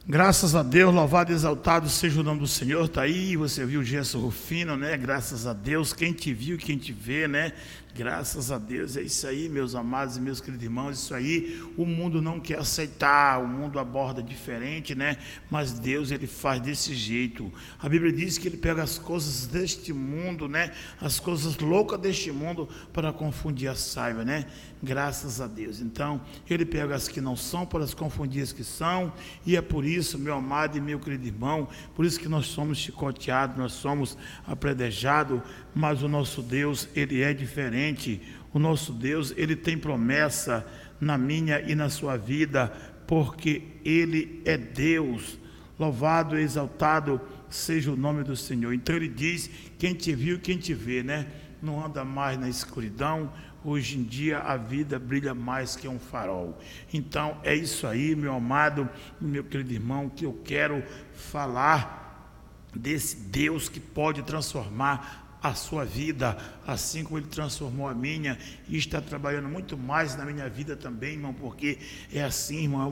Graças a Deus, louvado e exaltado seja o nome do Senhor. Está aí, você viu o Gerson Rufino, né? Graças a Deus, quem te viu e quem te vê, né? Graças a Deus, é isso aí, meus amados e meus queridos irmãos, isso aí, o mundo não quer aceitar, o mundo aborda diferente, né? Mas Deus, Ele faz desse jeito. A Bíblia diz que Ele pega as coisas deste mundo, né? As coisas loucas deste mundo para confundir a sábia, né? Graças a Deus. Então, Ele pega as que não são para as confundir as que são, e é por isso, meu amado e meu querido irmão, por isso que nós somos chicoteados, nós somos apredejados, mas o nosso Deus, Ele é diferente. O nosso Deus, Ele tem promessa na minha e na sua vida, porque Ele é Deus. Louvado e exaltado seja o nome do Senhor. Então Ele diz, quem te viu, quem te vê, né? Não anda mais na escuridão. Hoje em dia a vida brilha mais que um farol. Então é isso aí, meu amado, meu querido irmão, que eu quero falar desse Deus que pode transformar a sua vida, assim como Ele transformou a minha, e está trabalhando muito mais na minha vida também, irmão, porque é assim, irmão, é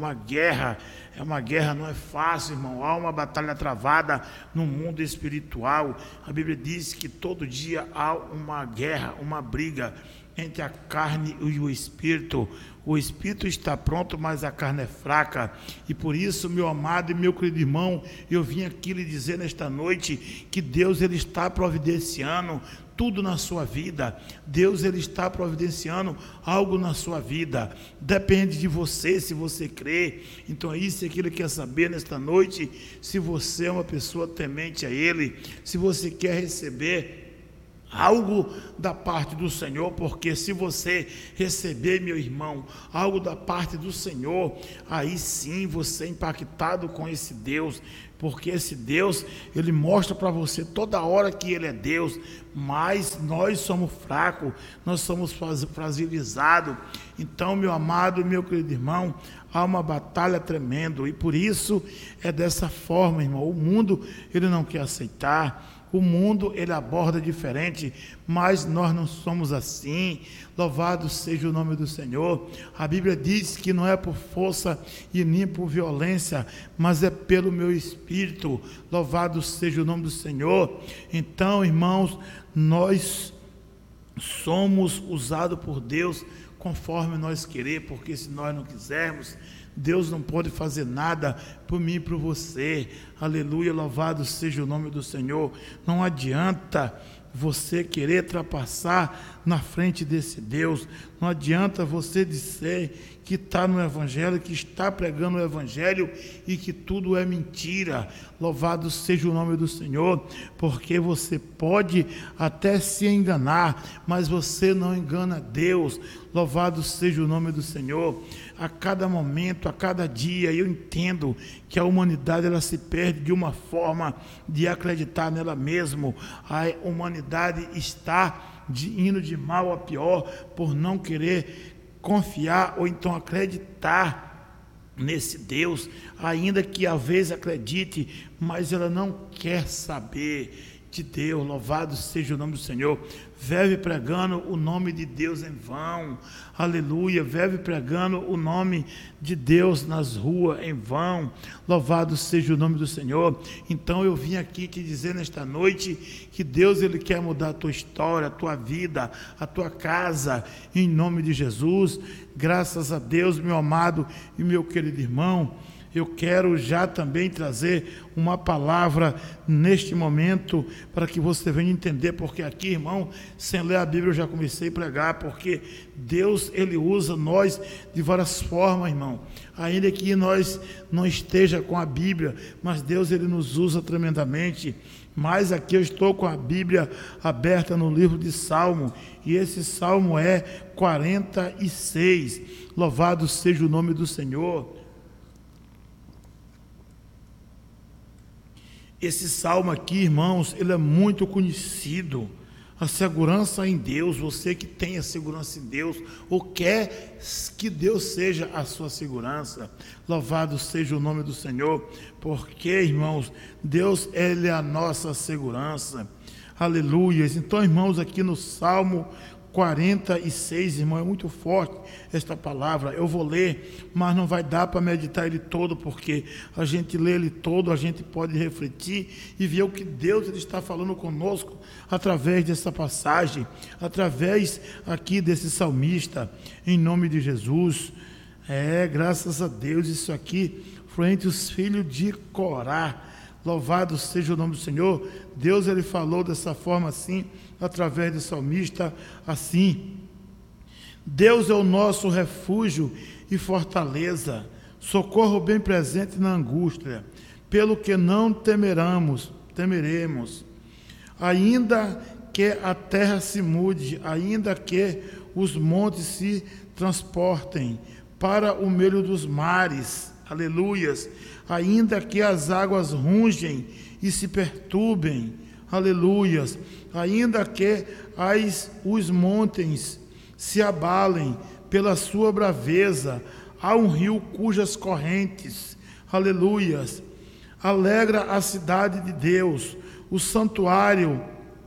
uma guerra, não é fácil, irmão, há uma batalha travada no mundo espiritual. A Bíblia diz que todo dia há uma guerra, uma briga entre a carne e o espírito. O espírito está pronto, mas a carne é fraca. E por isso, meu amado e meu querido irmão, eu vim aqui lhe dizer nesta noite que Deus, Ele está providenciando tudo na sua vida. Deus, Ele está providenciando algo na sua vida. Depende de você, se você crê. Então é isso que Ele quer saber nesta noite, se você é uma pessoa temente a Ele, se você quer receber algo da parte do Senhor, porque se você receber, meu irmão, algo da parte do Senhor, aí sim você é impactado com esse Deus, porque esse Deus, Ele mostra para você toda hora que Ele é Deus, mas nós somos fracos, nós somos fragilizados. Então, meu amado, meu querido irmão, há uma batalha tremenda, e por isso é dessa forma, irmão. O mundo, ele não quer aceitar. O mundo, ele aborda diferente, mas nós não somos assim. Louvado seja o nome do Senhor. A Bíblia diz que não é por força e nem por violência, mas é pelo meu Espírito. Louvado seja o nome do Senhor. Então, irmãos, nós somos usados por Deus conforme nós queremos, porque se nós não quisermos, Deus não pode fazer nada por mim e por você. Aleluia, louvado seja o nome do Senhor. Não adianta você querer ultrapassar na frente desse Deus. Não adianta você dizer que está no Evangelho, que está pregando o Evangelho e que tudo é mentira. Louvado seja o nome do Senhor, porque você pode até se enganar, mas você não engana Deus. Louvado seja o nome do Senhor. A cada momento, a cada dia, eu entendo que a humanidade, ela se perde de uma forma de acreditar nela mesma. A humanidade está indo de mal a pior por não querer confiar ou então acreditar nesse Deus, ainda que às vezes acredite, mas ela não quer saber de Deus. Louvado seja o nome do Senhor. Vive pregando o nome de Deus em vão. Aleluia. Vive pregando o nome de Deus nas ruas em vão. Louvado seja o nome do Senhor. Então eu vim aqui te dizer nesta noite que Deus, Ele quer mudar a tua história, a tua vida, a tua casa, em nome de Jesus. Graças a Deus, meu amado e meu querido irmão. Eu quero já também trazer uma palavra neste momento para que você venha entender, porque aqui, irmão, sem ler a Bíblia eu já comecei a pregar, porque Deus, Ele usa nós de várias formas, irmão, ainda que nós não esteja com a Bíblia, mas Deus, Ele nos usa tremendamente. Mas aqui eu estou com a Bíblia aberta no livro de Salmo, e esse Salmo é 46. Louvado seja o nome do Senhor. Esse salmo aqui, irmãos, ele é muito conhecido. A segurança em Deus, você que tem a segurança em Deus, ou quer que Deus seja a sua segurança. Louvado seja o nome do Senhor, porque, irmãos, Deus, Ele é a nossa segurança. Aleluia. Então, irmãos, aqui no Salmo 46, irmão, é muito forte esta palavra. Eu vou ler, mas não vai dar para meditar ele todo, porque a gente lê ele todo, a gente pode refletir e ver o que Deus ele está falando conosco através dessa passagem, através aqui desse salmista, em nome de Jesus. Graças a Deus, isso aqui foi entre os filhos de Corá. Louvado seja o nome do Senhor. Deus ele falou dessa forma assim, através do salmista, assim: Deus é o nosso refúgio e fortaleza, socorro bem presente na angústia, pelo que não temeremos, ainda que a terra se mude, ainda que os montes se transportem para o meio dos mares, aleluias, ainda que as águas rungem e se perturbem, aleluias, ainda que os montes se abalem pela sua braveza, há um rio cujas correntes, aleluias, alegra a cidade de Deus, o santuário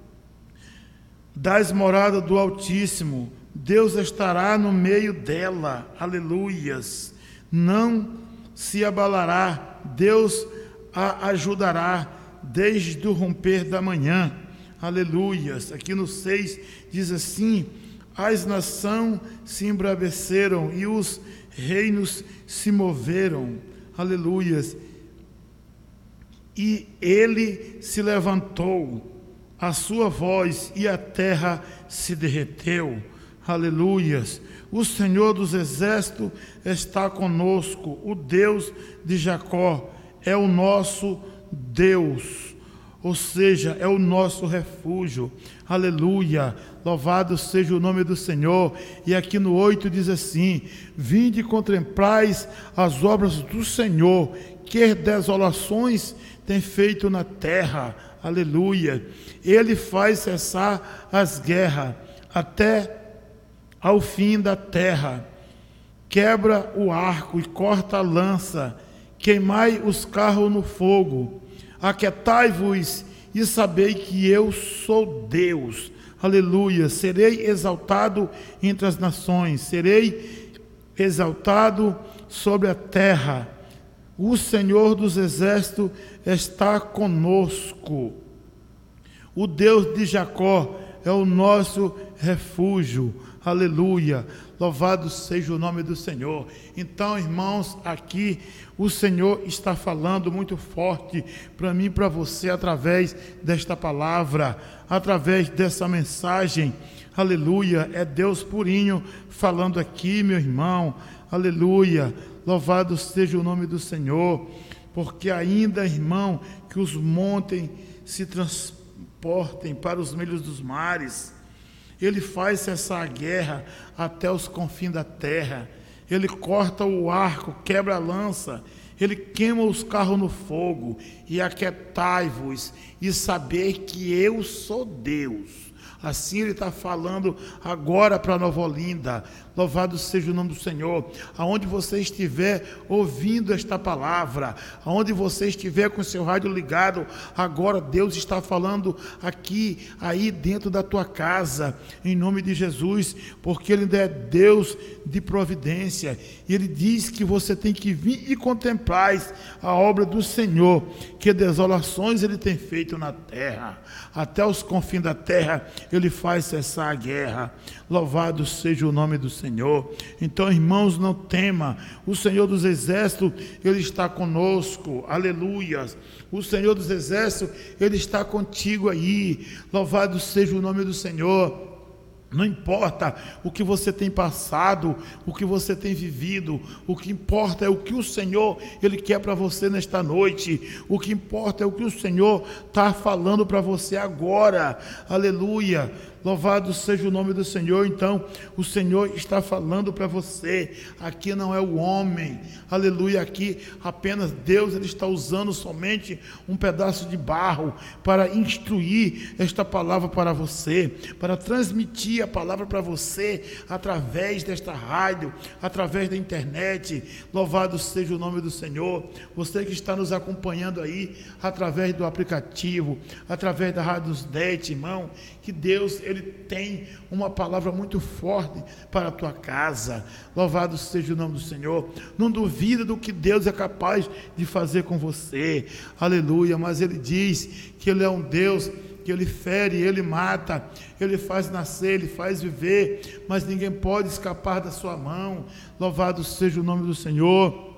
das moradas do Altíssimo. Deus estará no meio dela, aleluias, não se abalará, Deus a ajudará desde o romper da manhã, aleluias. Aqui no 6 diz assim: as nações se embraveceram e os reinos se moveram, aleluias, e ele se levantou, a sua voz, e a terra se derreteu, aleluias. O Senhor dos exércitos está conosco, o Deus de Jacó é o nosso Deus, ou seja, é o nosso refúgio, aleluia, louvado seja o nome do Senhor. E aqui no 8 diz assim: vinde e contemplais as obras do Senhor, que desolações tem feito na terra, aleluia. Ele faz cessar as guerras até ao fim da terra, quebra o arco e corta a lança, queimai os carros no fogo, aquietai-vos e sabei que eu sou Deus, aleluia. Serei exaltado entre as nações, serei exaltado sobre a terra, o Senhor dos exércitos está conosco, o Deus de Jacó é o nosso refúgio, aleluia, louvado seja o nome do Senhor. Então, irmãos, aqui o Senhor está falando muito forte para mim e para você, através desta palavra, através dessa mensagem, aleluia. É Deus purinho falando aqui, meu irmão, aleluia, louvado seja o nome do Senhor. Porque ainda, irmão, que os montes se transportem para os meios dos mares, ele faz cessar a guerra até os confins da terra, ele corta o arco, quebra a lança, ele queima os carros no fogo, e aquietai-vos e saber que eu sou Deus. Assim ele está falando agora para Nova Olinda. Louvado seja o nome do Senhor. Aonde você estiver ouvindo esta palavra, aonde você estiver com o seu rádio ligado, agora Deus está falando aqui, aí dentro da tua casa, em nome de Jesus, porque Ele é Deus de providência. E Ele diz que você tem que vir e contemplar a obra do Senhor, que desolações Ele tem feito na terra, até os confins da terra Ele faz cessar a guerra. Louvado seja o nome do Senhor. Então, irmãos, não tema, o Senhor dos exércitos, Ele está conosco, aleluia. O Senhor dos exércitos, Ele está contigo aí. Louvado seja o nome do Senhor. Não importa o que você tem passado, o que você tem vivido, o que importa é o que o Senhor, Ele quer para você nesta noite. O que importa é o que o Senhor está falando para você agora, aleluia. Louvado seja o nome do Senhor. Então, o Senhor está falando para você. Aqui não é o homem, aleluia. Aqui apenas Deus, Ele está usando somente um pedaço de barro para instruir esta palavra para você, para transmitir a palavra para você através desta rádio, através da internet. Louvado seja o nome do Senhor. Você que está nos acompanhando aí através do aplicativo, através da Rádio Net, irmão, que Deus Ele tem uma palavra muito forte para a tua casa. Louvado seja o nome do Senhor. Não duvida do que Deus é capaz de fazer com você. Aleluia. Mas Ele diz que Ele é um Deus que Ele fere, Ele mata, Ele faz nascer, Ele faz viver, mas ninguém pode escapar da sua mão. Louvado seja o nome do Senhor.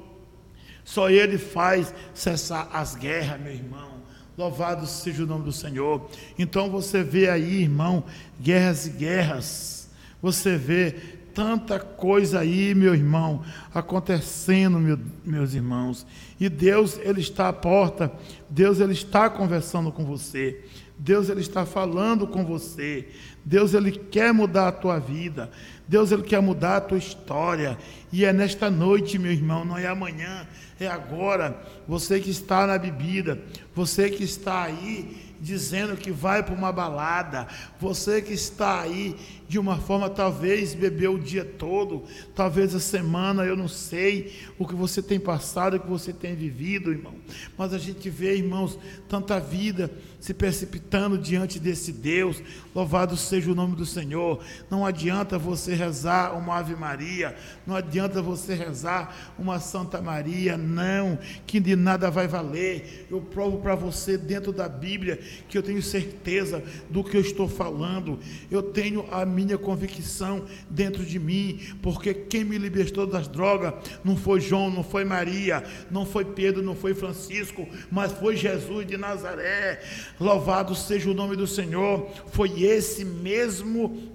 Só Ele faz cessar as guerras, meu irmão. Louvado seja o nome do Senhor. Então você vê aí, irmão, guerras e guerras. Você vê tanta coisa aí, meu irmão, acontecendo, meus irmãos. E Deus, Ele está à porta. Deus, Ele está conversando com você. Deus, Ele está falando com você. Deus, Ele quer mudar a tua vida. Deus, Ele quer mudar a tua história. E é nesta noite, meu irmão, não é amanhã, é agora. Você que está na bebida, você que está aí dizendo que vai para uma balada, você que está aí de uma forma, talvez bebeu o dia todo, talvez a semana, eu não sei o que você tem passado, o que você tem vivido, irmão, mas a gente vê, irmãos, tanta vida se precipitando diante desse Deus. Louvado seja o nome do Senhor. Não adianta você rezar uma Ave Maria, não adianta você rezar uma Santa Maria, não, que de nada vai valer. Eu provo para você dentro da Bíblia que eu tenho certeza do que eu estou falando. Eu tenho a minha convicção dentro de mim, porque quem me libertou das drogas não foi João, não foi Maria, não foi Pedro, não foi Francisco, mas foi Jesus de Nazaré. Louvado seja o nome do Senhor. Foi esse mesmo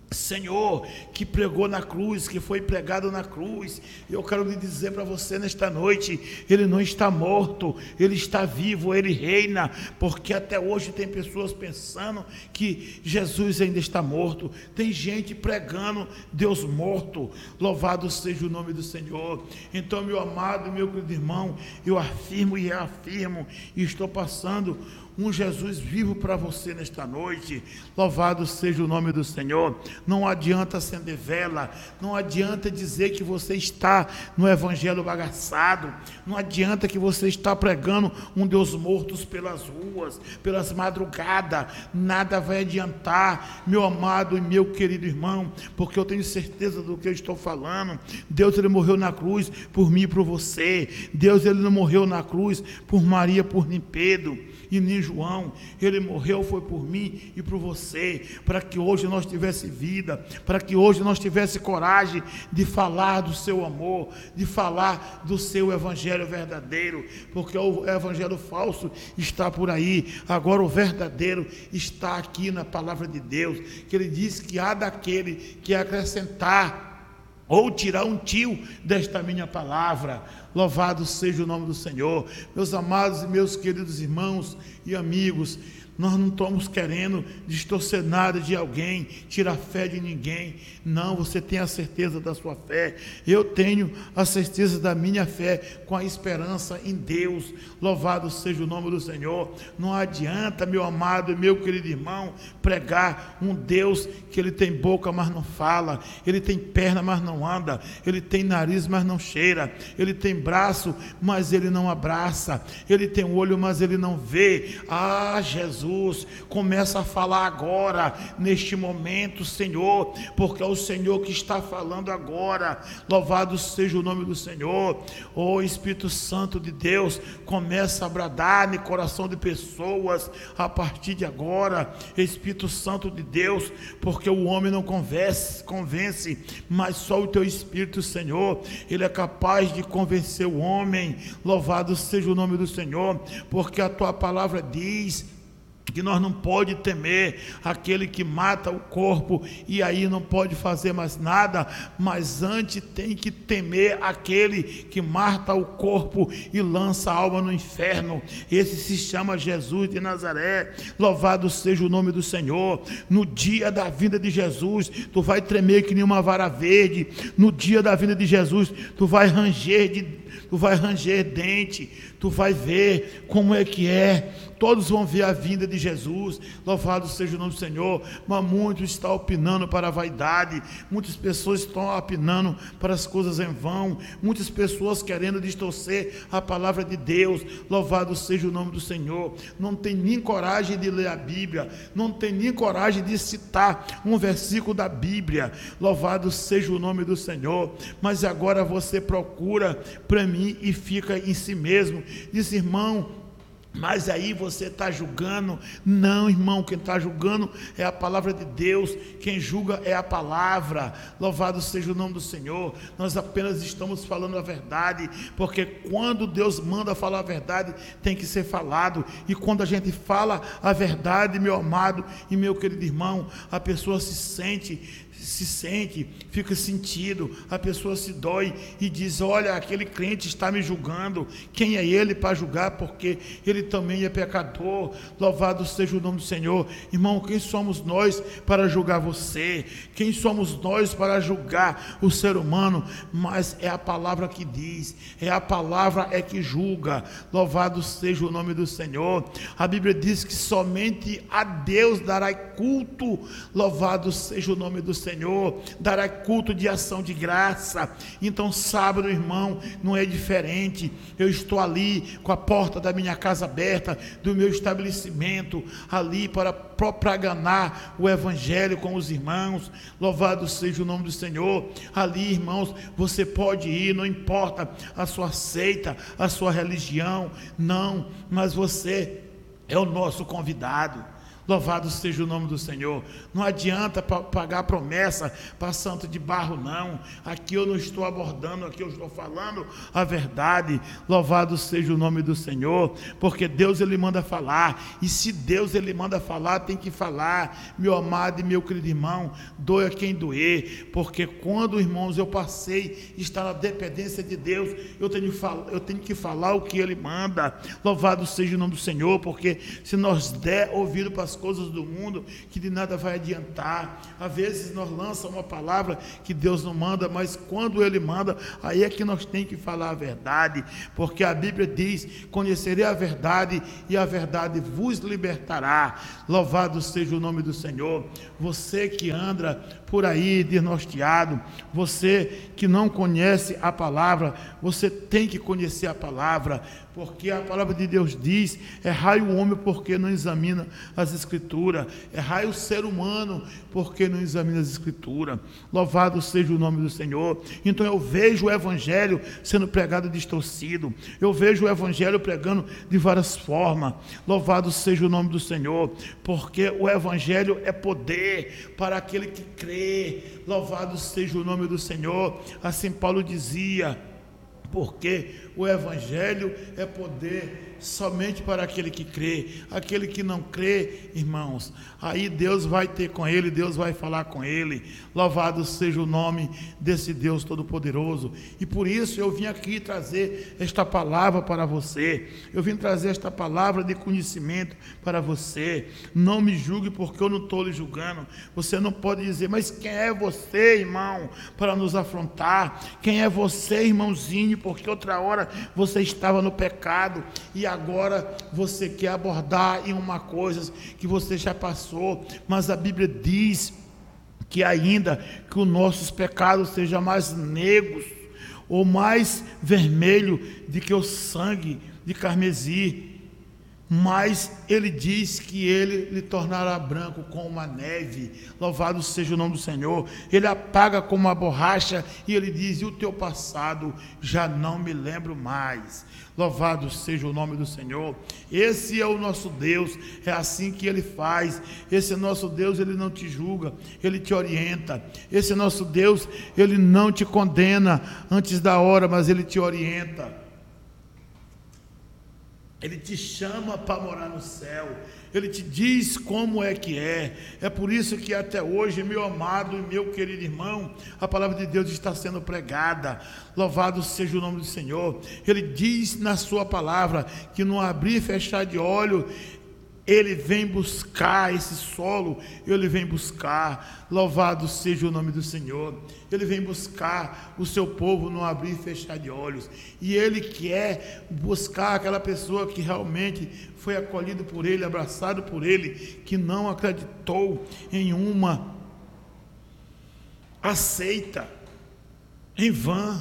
Senhor que pregou na cruz, que foi pregado na cruz. Eu quero lhe dizer para você nesta noite, Ele não está morto, Ele está vivo, Ele reina, porque até hoje tem pessoas pensando que Jesus ainda está morto, tem gente pregando Deus morto. Louvado seja o nome do Senhor. Então, meu amado, meu querido irmão, eu afirmo e reafirmo, e estou passando um Jesus vivo para você nesta noite. Louvado seja o nome do Senhor. Não adianta acender vela, não adianta dizer que você está no evangelho bagaçado, não adianta que você está pregando um Deus morto pelas ruas, pelas madrugadas, nada vai adiantar, meu amado e meu querido irmão, porque eu tenho certeza do que eu estou falando. Deus, Ele morreu na cruz por mim e por você. Deus, Ele não morreu na cruz por Maria, por nem Pedro e nem João. Ele morreu, foi por mim e por você, para que hoje nós tivesse vida, para que hoje nós tivesse coragem de falar do seu amor, de falar do seu evangelho verdadeiro, porque o evangelho falso está por aí, agora o verdadeiro está aqui na palavra de Deus, que Ele diz que há daquele que acrescentar ou tirar um tio desta minha palavra. Louvado seja o nome do Senhor. Meus amados e meus queridos irmãos e amigos, nós não estamos querendo distorcer nada de alguém, tirar fé de ninguém. Não, você tem a certeza da sua fé. Eu tenho a certeza da minha fé, com a esperança em Deus. Louvado seja o nome do Senhor. Não adianta, meu amado e meu querido irmão, pregar um Deus que Ele tem boca, mas não fala. Ele tem perna, mas não anda. Ele tem nariz, mas não cheira. Ele tem braço, mas Ele não abraça. Ele tem olho, mas Ele não vê. Ah, Jesus, começa a falar agora, neste momento, Senhor, porque é o Senhor que está falando agora. Louvado seja o nome do Senhor. Oh, Espírito Santo de Deus, começa a bradar no coração de pessoas a partir de agora, Espírito Santo de Deus, porque o homem não convence, mas só o teu Espírito, Senhor, Ele é capaz de convencer o homem. Louvado seja o nome do Senhor, porque a tua palavra diz que nós não pode temer aquele que mata o corpo e aí não pode fazer mais nada, mas antes tem que temer aquele que mata o corpo e lança a alma no inferno. Esse se chama Jesus de Nazaré. Louvado seja o nome do Senhor. No dia da vinda de Jesus, tu vai tremer que nem uma vara verde. No dia da vinda de Jesus, tu vai ranger tu vai ranger dente, tu vai ver como é que é. Todos vão ver a vinda de Jesus, louvado seja o nome do Senhor. Mas muitos estão opinando para a vaidade, muitas pessoas estão opinando para as coisas em vão, muitas pessoas querendo distorcer a palavra de Deus, louvado seja o nome do Senhor. Não tem nem coragem de ler a Bíblia, não tem nem coragem de citar um versículo da Bíblia, louvado seja o nome do Senhor. Mas agora você procura para mim e fica em si mesmo, diz: irmão, mas aí você está julgando. Não, irmão, quem está julgando é a palavra de Deus, quem julga é a palavra, louvado seja o nome do Senhor. Nós apenas estamos falando a verdade, porque quando Deus manda falar a verdade, tem que ser falado, e quando a gente fala a verdade, meu amado e meu querido irmão, a pessoa se sente, fica sentido, a pessoa se dói e diz: olha, aquele crente está me julgando. Quem é ele para julgar? Porque ele também é pecador. Louvado seja o nome do Senhor. Irmão, quem somos nós para julgar você? Quem somos nós para julgar o ser humano? Mas é a palavra que diz, é a palavra é que julga. Louvado seja o nome do Senhor. A Bíblia diz que somente a Deus dará culto. Louvado seja o nome do Senhor. Dará culto de ação de graça. Então sábado, irmão, não é diferente. Eu estou ali com a porta da minha casa aberta, do meu estabelecimento, ali para propagar o evangelho com os irmãos. Louvado seja o nome do Senhor. Ali, irmãos, você pode ir, não importa a sua seita, a sua religião, não, mas você é o nosso convidado. Louvado seja o nome do Senhor. Não adianta pagar promessa para santo de barro, não. Aqui eu não estou abordando, aqui eu estou falando a verdade. Louvado seja o nome do Senhor, porque Deus ele manda falar, e se Deus ele manda falar, tem que falar. Meu amado e meu querido irmão, doa quem doer, porque quando, irmãos, eu passei a estar na dependência de Deus, eu tenho que falar o que ele manda. Louvado seja o nome do Senhor, porque se nós der ouvido para as coisas do mundo, que de nada vai adiantar. Às vezes nós lançamos uma palavra que Deus não manda, mas quando ele manda, aí é que nós temos que falar a verdade, porque a Bíblia diz: conhecerei a verdade e a verdade vos libertará. Louvado seja o nome do Senhor. Você que anda por aí desnorteado, você que não conhece a palavra, você tem que conhecer a palavra, porque a palavra de Deus diz: errai o homem porque não examina as Escrituras, errai o ser humano porque não examina as Escrituras. Louvado seja o nome do Senhor. Então eu vejo o evangelho sendo pregado distorcido, eu vejo o evangelho pregando de várias formas. Louvado seja o nome do Senhor, porque o evangelho é poder para aquele que crê. Louvado seja o nome do Senhor. Assim Paulo dizia, porque o evangelho é poder somente para aquele que crê. Aquele que não crê, irmãos, aí Deus vai ter com ele, Deus vai falar com ele. Louvado seja o nome desse Deus Todo-Poderoso. E por isso eu vim aqui trazer esta palavra para você. Eu vim trazer esta palavra de conhecimento para você. Não me julgue, porque eu não estou lhe julgando. Você não pode dizer: mas quem é você, irmão, para nos afrontar? Quem é você, irmãozinho, porque outra hora você estava no pecado e agora você quer abordar em uma coisa que você já passou. Mas a Bíblia diz que ainda que os nossos pecados sejam mais negros ou mais vermelho do que o sangue de carmesim, mas ele diz que ele lhe tornará branco como uma neve. Louvado seja o nome do Senhor. Ele apaga como uma borracha, e ele diz: e o teu passado já não me lembro mais. Louvado seja o nome do Senhor. Esse é o nosso Deus, é assim que ele faz. Esse nosso Deus, ele não te julga, ele te orienta. Esse nosso Deus, ele não te condena antes da hora, mas ele te orienta. Ele te chama para morar no céu. Ele te diz como é que é. É por isso que até hoje, meu amado e meu querido irmão, a palavra de Deus está sendo pregada. Louvado seja o nome do Senhor. Ele diz na sua palavra que no abrir e fechar de olho, Ele vem buscar esse solo, Ele vem buscar, louvado seja o nome do Senhor. Ele vem buscar o seu povo no abrir e fechar de olhos, e Ele quer buscar aquela pessoa que realmente foi acolhido por Ele, abraçado por Ele, que não acreditou em uma aceita, em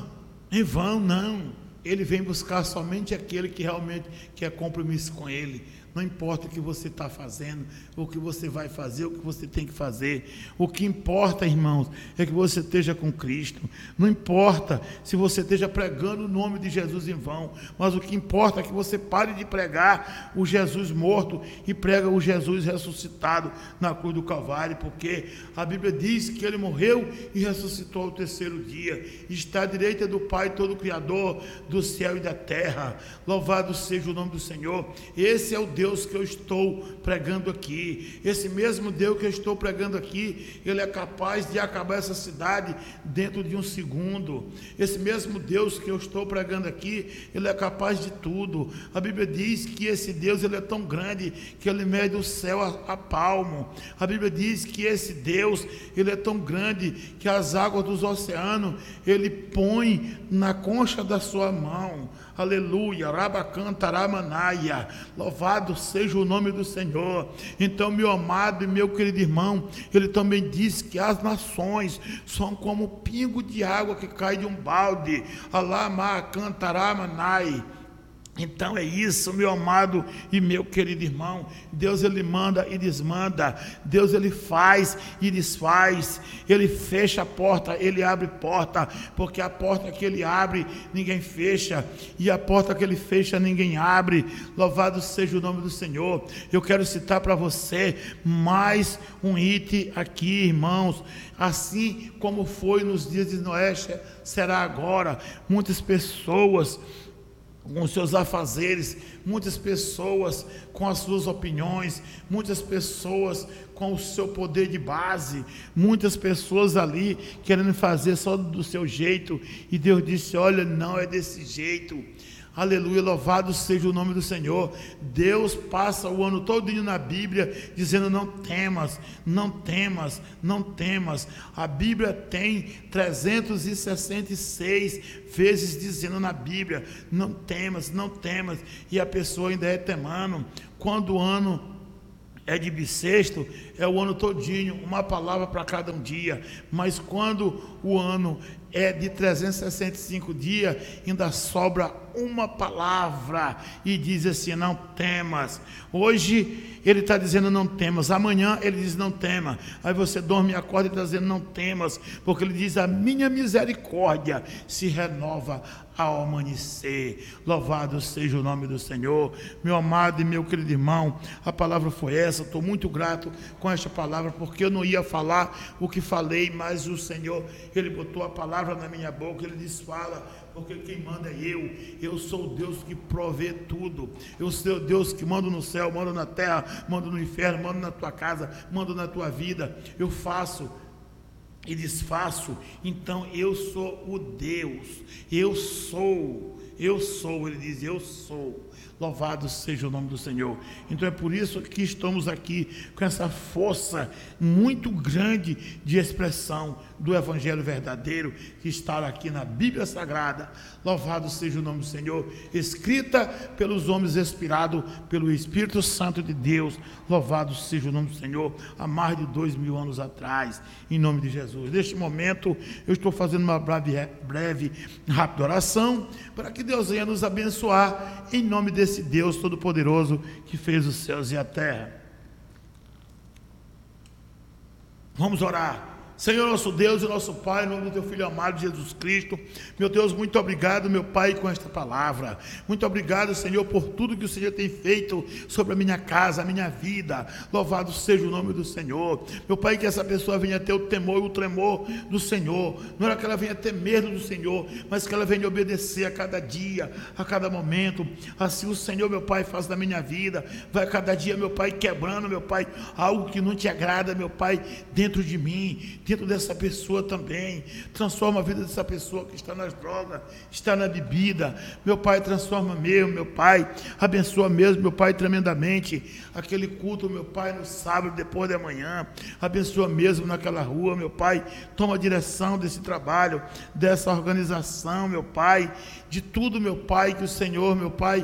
vão não. Ele vem buscar somente aquele que realmente quer compromisso com Ele. Não importa o que você está fazendo, o que você vai fazer, o que você tem que fazer. O que importa, irmãos, é que você esteja com Cristo. Não importa se você esteja pregando o nome de Jesus em vão, mas o que importa é que você pare de pregar o Jesus morto e prega o Jesus ressuscitado na cruz do Calvário, porque a Bíblia diz que Ele morreu e ressuscitou ao terceiro dia. Está à direita do Pai todo Criador do céu e da terra. Louvado seja o nome do Senhor. Esse é o Deus que eu estou pregando aqui. Esse mesmo Deus que eu estou pregando aqui, Ele é capaz de acabar essa cidade dentro de um segundo. Esse mesmo Deus que eu estou pregando aqui, Ele é capaz de tudo. A Bíblia diz que esse Deus, Ele é tão grande que Ele mede o céu a palmo. A Bíblia diz que esse Deus, Ele é tão grande que as águas dos oceanos Ele põe na concha da sua mão. Aleluia, Rabacantaramanaia, louvado seja o nome do Senhor. Então, meu amado e meu querido irmão, Ele também diz que as nações são como pingo de água que cai de um balde. Alamacantaramanaia. Então é isso, meu amado e meu querido irmão. Deus, Ele manda e desmanda. Deus, Ele faz e desfaz. Ele fecha a porta, Ele abre porta, porque a porta que Ele abre, ninguém fecha, e a porta que Ele fecha, ninguém abre. Louvado seja o nome do Senhor. Eu quero citar para você mais um item aqui, irmãos. Assim como foi nos dias de Noé, será agora. Muitas pessoas com os seus afazeres, muitas pessoas com as suas opiniões, muitas pessoas com o seu poder de base, muitas pessoas ali querendo fazer só do seu jeito, e Deus disse: olha, não é desse jeito. Aleluia, louvado seja o nome do Senhor. Deus passa o ano todinho na Bíblia dizendo: não temas, não temas, não temas. A Bíblia tem 366 vezes dizendo na Bíblia: não temas, não temas. E a pessoa ainda é temando. Quando o ano é de bissexto, é o ano todinho, uma palavra para cada um dia. Mas quando o ano é de 365 dias, ainda sobra uma palavra e diz assim: não temas. Hoje Ele está dizendo: não temas. Amanhã Ele diz: não tema. Aí você dorme e acorda e está dizendo: não temas, porque Ele diz: a minha misericórdia se renova ao amanhecer. Louvado seja o nome do Senhor. Meu amado e meu querido irmão, a palavra foi essa. Estou muito grato com esta palavra, porque eu não ia falar o que falei, mas o Senhor, Ele botou a palavra na minha boca. Ele diz: fala, porque quem manda é eu. Eu sou o Deus que provê tudo. Eu sou o Deus que mando no céu, mando na terra, mando no inferno, mando na tua casa, mando na tua vida. Eu faço e desfaço. Então eu sou o Deus. Eu sou. Ele diz: eu sou. Louvado seja o nome do Senhor. Então é por isso que estamos aqui com essa força muito grande de expressão do Evangelho verdadeiro, que está aqui na Bíblia Sagrada. Louvado seja o nome do Senhor, escrita pelos homens, inspirado pelo Espírito Santo de Deus. Louvado seja o nome do Senhor, há mais de 2000 anos atrás, em nome de Jesus. Neste momento eu estou fazendo uma breve rápida oração, para que Deus venha nos abençoar, em nome desse Deus Todo-Poderoso que fez os céus e a terra. Vamos orar. Senhor, nosso Deus e nosso Pai, em nome do Teu Filho amado Jesus Cristo, meu Deus, muito obrigado, meu Pai, com esta palavra. Muito obrigado, Senhor, por tudo que o Senhor tem feito sobre a minha casa, a minha vida. Louvado seja o nome do Senhor. Meu Pai, que essa pessoa venha ter o temor e o tremor do Senhor. Não era que ela venha ter medo do Senhor, mas que ela venha obedecer a cada dia, a cada momento. Assim o Senhor, meu Pai, faz na minha vida. Vai cada dia, meu Pai, quebrando, meu Pai, algo que não te agrada, meu Pai, dentro de mim. dentro dessa pessoa também. Transforma a vida dessa pessoa que está nas drogas, está na bebida. Meu Pai, transforma mesmo, meu Pai. Abençoa mesmo, meu Pai, tremendamente. Aquele culto, meu Pai, no sábado, depois da manhã. Abençoa mesmo naquela rua, meu Pai. Toma a direção desse trabalho, dessa organização, meu Pai. De tudo, meu Pai, que o Senhor, meu Pai,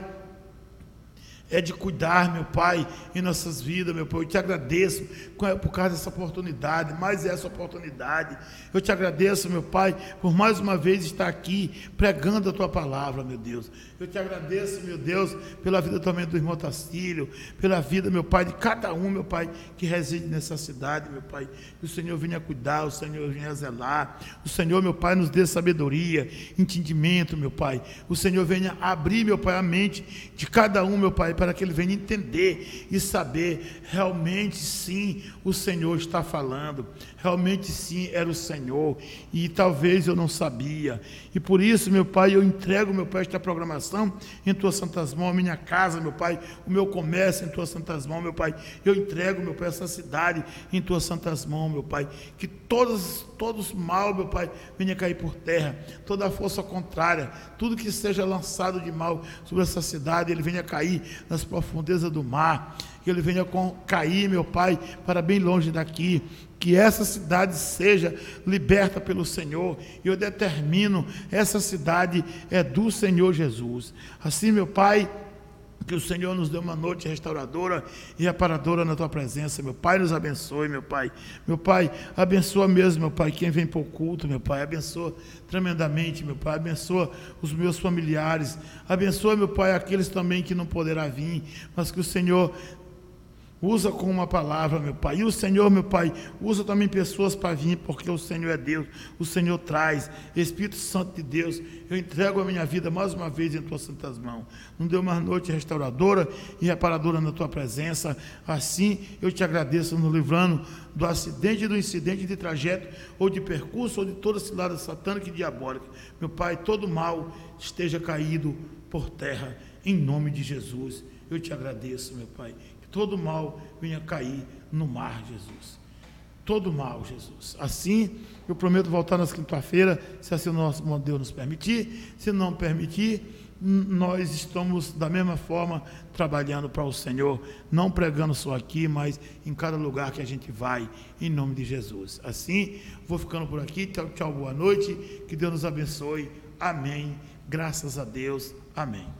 é de cuidar, meu Pai, em nossas vidas, meu Pai. Eu te agradeço por causa dessa oportunidade, mais essa oportunidade. Eu te agradeço, meu Pai, por mais uma vez estar aqui pregando a Tua palavra, meu Deus. Eu te agradeço, meu Deus, pela vida também do irmão Tacílio, pela vida, meu Pai, de cada um, meu Pai, que reside nessa cidade, meu Pai. Que o Senhor venha cuidar, o Senhor venha zelar. O Senhor, meu Pai, nos dê sabedoria, entendimento, meu Pai. O Senhor venha abrir, meu Pai, a mente de cada um, meu Pai, para que ele venha entender e saber, realmente sim, o Senhor está falando, realmente sim, era o Senhor, e talvez eu não sabia, e por isso, meu Pai, eu entrego, meu Pai, esta programação em Tuas santas mãos, a minha casa, meu Pai, o meu comércio em Tuas santas mãos, meu Pai, eu entrego, meu Pai, essa cidade em Tuas santas mãos, meu Pai, que todos mal, meu Pai, venha cair por terra, toda a força contrária, tudo que seja lançado de mal sobre essa cidade, ele venha cair nas profundezas do mar, que ele venha cair, meu Pai, para bem longe daqui, que essa cidade seja liberta pelo Senhor, e eu determino, essa cidade é do Senhor Jesus. Assim, meu Pai, que o Senhor nos dê uma noite restauradora e reparadora na Tua presença, meu Pai, nos abençoe, meu Pai. Meu Pai, abençoa mesmo, meu Pai, quem vem para o culto, meu Pai, abençoa tremendamente, meu Pai, abençoa os meus familiares, abençoa, meu Pai, aqueles também que não poderá vir, mas que o Senhor usa com uma palavra, meu Pai. E o Senhor, meu Pai, usa também pessoas para vir, porque o Senhor é Deus. O Senhor traz. Espírito Santo de Deus, eu entrego a minha vida mais uma vez em Tuas santas mãos. Não deu uma noite restauradora e reparadora na Tua presença. Assim, eu te agradeço, nos livrando do acidente e do incidente de trajeto, ou de percurso, ou de toda cilada satânica e diabólica. Meu Pai, todo mal esteja caído por terra, em nome de Jesus. Eu te agradeço, meu Pai. Todo mal venha cair no mar, Jesus. Todo mal, Jesus. Assim, eu prometo voltar na quinta-feira, se assim o nosso Deus nos permitir. Se não permitir, nós estamos da mesma forma trabalhando para o Senhor, não pregando só aqui, mas em cada lugar que a gente vai, em nome de Jesus. Assim, vou ficando por aqui. Tchau, tchau, boa noite. Que Deus nos abençoe. Amém. Graças a Deus. Amém.